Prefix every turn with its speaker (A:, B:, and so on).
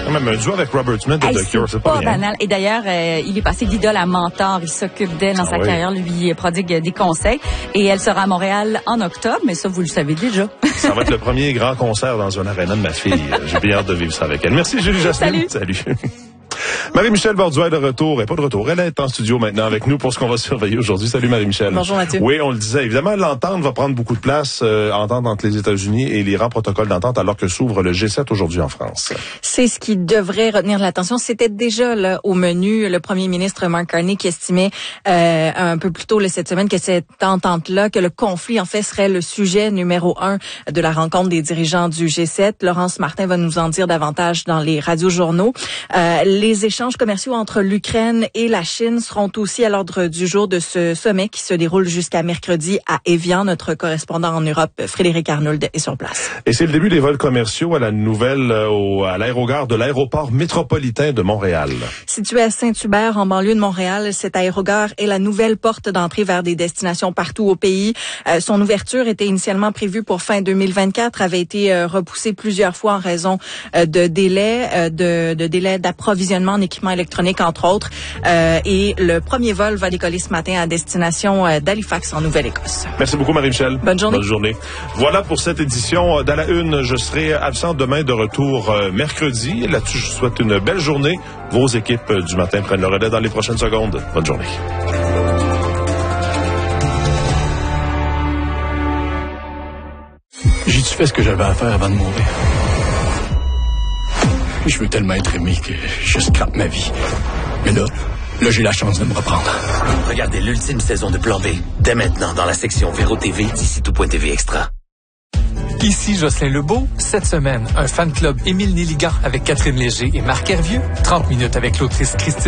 A: quand même un duo avec Robert Smith de The Cure, c'est pas rien.
B: Banal. Et d'ailleurs, il est passé d'idole à mentor. Il s'occupe d'elle dans sa carrière, lui prodigue des conseils. Et elle sera à Montréal en octobre, mais ça, vous le savez déjà.
A: Ça va être le premier grand concert dans un aréna de ma fille. J'ai bien hâte de vivre ça avec elle. Merci, Julie Jasmine.
B: Salut.
A: Marie-Michel Borduas est de retour. Elle n'est pas de retour. Elle est en studio maintenant avec nous pour ce qu'on va surveiller aujourd'hui. Salut Marie-Michel.
B: Bonjour Mathieu.
A: Oui, on le disait. Évidemment, l'entente va prendre beaucoup de place, entente entre les États-Unis et l'Iran, protocole d'entente, alors que s'ouvre le G7 aujourd'hui en France.
B: C'est ce qui devrait retenir l'attention. C'était déjà là au menu le premier ministre Mark Carney qui estimait un peu plus tôt cette semaine que cette entente-là, que le conflit en fait serait le sujet numéro 1 de la rencontre des dirigeants du G7. Laurence Martin va nous en dire davantage dans les radiojournaux. Les échanges commerciaux entre l'Ukraine et la Chine seront aussi à l'ordre du jour de ce sommet qui se déroule jusqu'à mercredi à Évian. Notre correspondant en Europe, Frédéric Arnould, est sur place.
A: Et c'est le début des vols commerciaux à la nouvelle à l'aérogare de l'aéroport métropolitain de Montréal.
B: Situé à Saint-Hubert, en banlieue de Montréal, cet aérogare est la nouvelle porte d'entrée vers des destinations partout au pays. Son ouverture était initialement prévue pour fin 2024, avait été repoussée plusieurs fois en raison de délais d'approvisionnement en équipements électroniques, entre autres. Et le premier vol va décoller ce matin à destination d'Halifax, en Nouvelle-Écosse.
A: Merci beaucoup, Marie-Michel.
B: Bonne journée.
A: Bonne journée. Voilà pour cette édition d'À la Une. Je serai absent demain, de retour mercredi. Là-dessus, je vous souhaite une belle journée. Vos équipes du matin prennent le relais dans les prochaines secondes. Bonne journée.
C: J'ai-tu fait ce que j'avais à faire avant de mourir? Je veux tellement être aimé que je scrape ma vie. Mais là, j'ai la chance de me reprendre.
D: Regardez l'ultime saison de Plan B, dès maintenant dans la section Véro TV d'ici tout.tv Extra.
E: Ici Jocelyn Lebeau. Cette semaine, un fan club Émile Néligan avec Catherine Léger et Marc Hervieux. 30 minutes avec l'autrice Christine